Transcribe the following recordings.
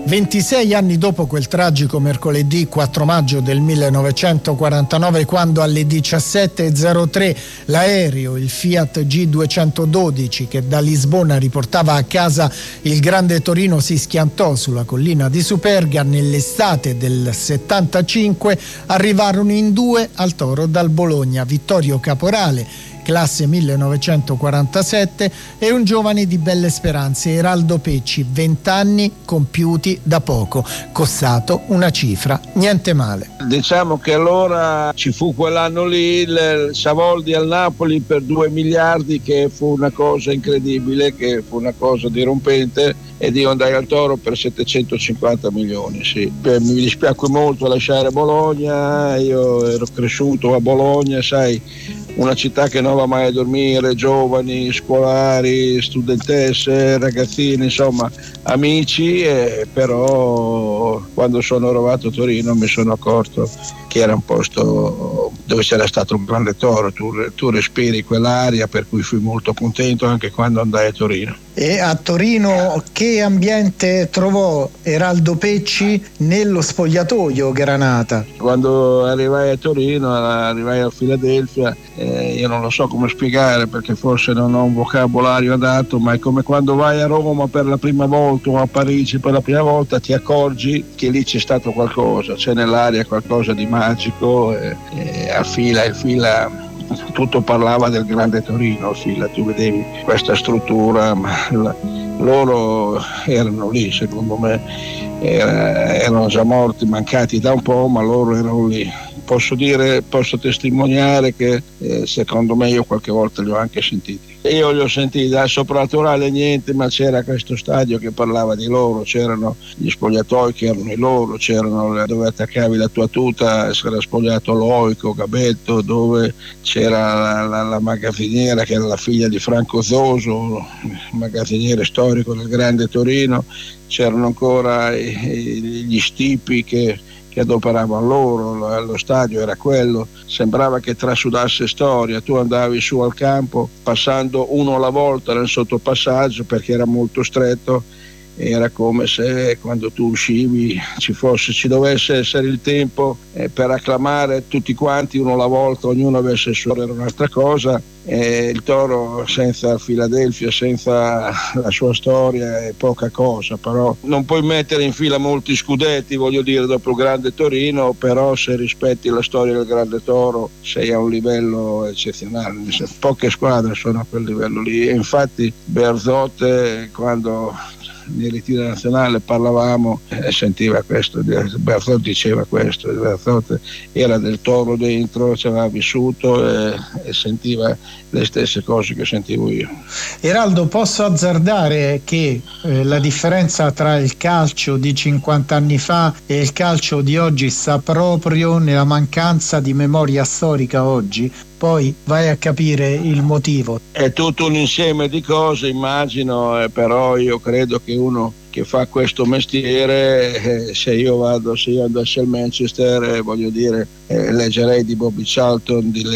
26 anni dopo quel tragico mercoledì 4 maggio del 1949, quando alle 17.03 l'aereo, il Fiat G212 che da Lisbona riportava a casa il Grande Torino, si schiantò sulla collina di Superga, nell'estate del 75 arrivarono in due al Toro dal Bologna Vittorio Caporale, classe 1947, e un giovane di belle speranze, Eraldo Pecci, 20 anni compiuti da poco, costato una cifra niente male. Diciamo che allora ci fu quell'anno lì il Savoldi al Napoli per 2 miliardi, che fu una cosa incredibile, che fu una cosa dirompente, ed io andai al Toro per 750 milioni. Sì. Mi dispiacque molto lasciare Bologna, io ero cresciuto a Bologna, sai, una città che non va mai a dormire, giovani, scolari, studentesse, ragazzini, insomma amici, però quando sono arrivato a Torino mi sono accorto che era un posto dove c'era stato un grande Toro, tu respiri quell'aria, per cui fui molto contento anche quando andai a Torino. E a Torino che ambiente trovò Eraldo Pecci nello spogliatoio Granata? Quando arrivai a Torino, arrivai a Filadelfia, io non lo so come spiegare perché forse non ho un vocabolario adatto, ma è come quando vai a Roma per la prima volta o a Parigi per la prima volta, ti accorgi che lì c'è stato qualcosa, c'è nell'aria qualcosa di magico, il fila tutto parlava del Grande Torino, tu vedevi questa struttura, ma loro erano lì, secondo me erano già morti, mancati da un po', ma loro erano lì. Posso testimoniare che secondo me io qualche volta li ho anche sentiti. Io li ho sentiti da soprannaturale niente, ma c'era questo stadio che parlava di loro, c'erano gli spogliatoi che erano i loro, c'erano dove attaccavi la tua tuta, c'era spogliato Loico, Gabetto, dove c'era la magazziniera che era la figlia di Franco Zoso, magazziniere storico del Grande Torino, c'erano ancora gli stipi che adoperavano loro, lo stadio era quello, sembrava che trasudasse storia, tu andavi su al campo passando uno alla volta nel sottopassaggio perché era molto stretto, era come se quando tu uscivi ci dovesse essere il tempo per acclamare tutti quanti uno alla volta, ognuno avesse il suo, era un'altra cosa. Il Toro senza Filadelfia, senza la sua storia è poca cosa, però non puoi mettere in fila molti scudetti, voglio dire, dopo il Grande Torino, però se rispetti la storia del Grande Toro sei a un livello eccezionale, poche squadre sono a quel livello lì, e infatti Berzotte, quando nel ritiro nazionale parlavamo, sentiva questo, Berzotte diceva questo, Berzotte era del Toro dentro, ci aveva vissuto e sentiva le stesse cose che sentivo io. Eraldo, posso azzardare che la differenza tra il calcio di 50 anni fa e il calcio di oggi sta proprio nella mancanza di memoria storica oggi? Poi vai a capire il motivo. È tutto un insieme di cose, immagino, però io credo che uno che fa questo mestiere, se io andassi al Manchester, voglio dire, leggerei di Bobby Charlton, di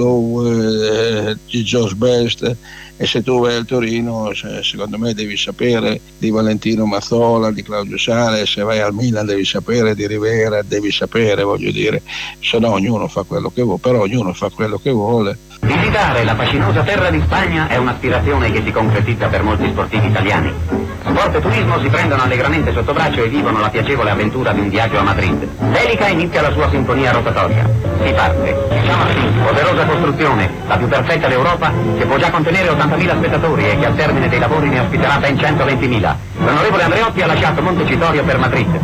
Landislow, di Josh Best, e se tu vai al Torino, secondo me devi sapere di Valentino Mazzola, di Claudio Sale, se vai al Milan devi sapere di Rivera, devi sapere, voglio dire, se no ognuno fa quello che vuole, però ognuno fa quello che vuole. Visitare la fascinosa terra di Spagna è un'aspirazione che si concretizza per molti sportivi italiani. Sport e turismo si prendono allegramente sotto braccio e vivono la piacevole avventura di un viaggio a Madrid. L'elica inizia la sua sinfonia rotatoria. Si parte. Chamartín, poderosa costruzione, la più perfetta d'Europa, che può già contenere 80.000 spettatori e che al termine dei lavori ne ospiterà ben 120.000. L'onorevole Andreotti ha lasciato Montecitorio per Madrid.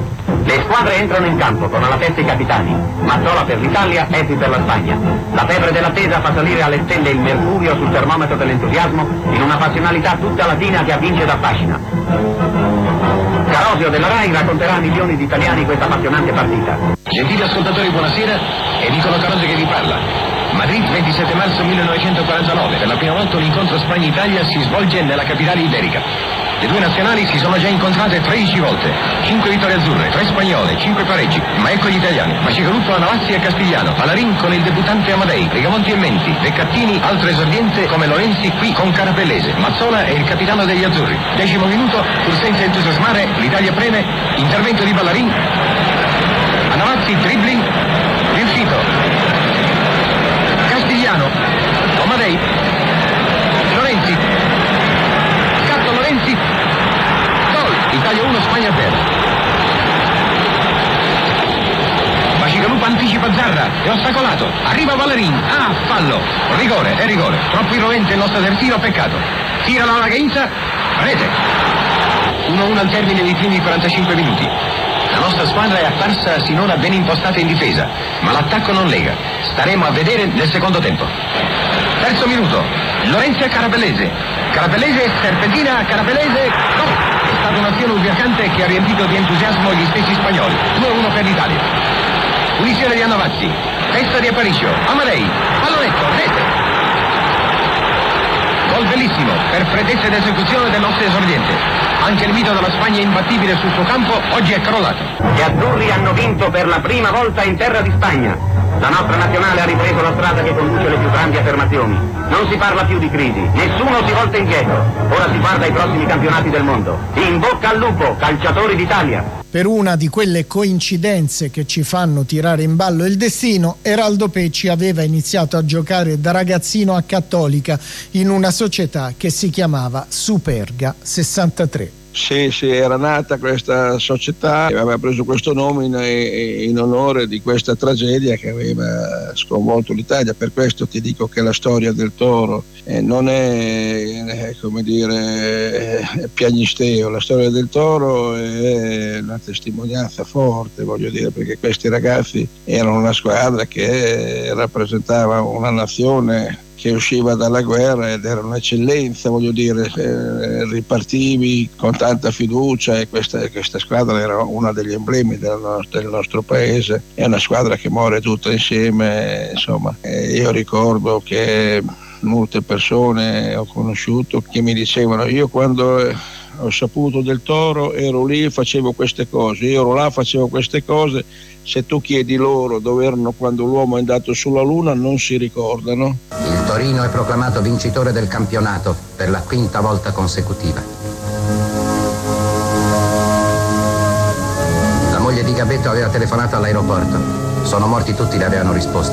Le squadre entrano in campo con alla testa i capitani. Mazzola per l'Italia, Epi per la Spagna. La febbre dell'attesa fa salire alle stelle il mercurio sul termometro dell'entusiasmo in una passionalità tutta latina che avvince ed affascina. Carosio della Rai racconterà a milioni di italiani questa appassionante partita. Gentili ascoltatori, buonasera, è Nicola Carosio che vi parla. Madrid, 27 marzo 1949, per la prima volta un incontro Spagna-Italia si svolge nella capitale iberica. Le due nazionali si sono già incontrate 13 volte, 5 vittorie azzurre, 3 spagnole, 5 pareggi, ma ecco gli italiani. Bacigaruto, Navazzi e Castigliano, Palarin con il debuttante Amadei, Rigamonti e Menti, Beccattini, altro esordiente come Lorenzi qui con Carapellese, Mazzola e il capitano degli azzurri. 10° minuto, pur senza entusiasmare Pare, l'Italia preme, intervento di Ballarin. Anavazzi, dribbling, riuscito. Castigliano, Amadei, Lorenzi, scatto Lorenzi, gol, Italia 1, Spagna 0. Bacigalupo anticipa Zarra, è ostacolato, arriva Ballarin, fallo, rigore, è rigore, troppo irrovente il nostro terzino, peccato. Tira la Gainza, rete. 1-1 al termine dei primi 45 minuti. La nostra squadra è apparsa sinora ben impostata in difesa, ma l'attacco non lega. Staremo a vedere nel secondo tempo. Terzo minuto, Lorenzi a Carapellese. Carapellese, serpentina, Carapellese, gol! È stata un'azione ubriacante che ha riempito di entusiasmo gli stessi spagnoli. 2-1 per l'Italia. Punizione di Anavazzi, testa di Aparicio, Amadei, pallonetto, rete. Gol bellissimo, per freddezza ed esecuzione del nostro esordiente. Anche il mito della Spagna imbattibile sul suo campo oggi è crollato. Gli azzurri hanno vinto per la prima volta in terra di Spagna. La nostra nazionale ha ripreso la strada che conduce alle più grandi affermazioni. Non si parla più di crisi, nessuno si volta indietro. Ora si guarda ai prossimi campionati del mondo. In bocca al lupo, calciatori d'Italia. Per una di quelle coincidenze che ci fanno tirare in ballo il destino, Eraldo Pecci aveva iniziato a giocare da ragazzino a Cattolica in una società che si chiamava Superga 63. Sì, era nata questa società e aveva preso questo nome in onore di questa tragedia che aveva sconvolto l'Italia. Per questo ti dico che la storia del Toro non è come dire piagnisteo. La storia del Toro è una testimonianza forte, voglio dire, perché questi ragazzi erano una squadra che rappresentava una nazione che usciva dalla guerra ed era un'eccellenza, voglio dire, ripartivi con tanta fiducia e questa squadra era una degli emblemi del nostro paese. È una squadra che muore tutta insieme, insomma. Io ricordo che molte persone ho conosciuto che mi dicevano: io quando ho saputo del Toro ero lì, facevo queste cose, io ero là, facevo queste cose. Se tu chiedi loro dove erano quando l'uomo è andato sulla Luna, non si ricordano. Il Torino è proclamato vincitore del campionato per la quinta volta consecutiva. La moglie di Gabetto aveva telefonato all'aeroporto. Sono morti tutti, le avevano risposto.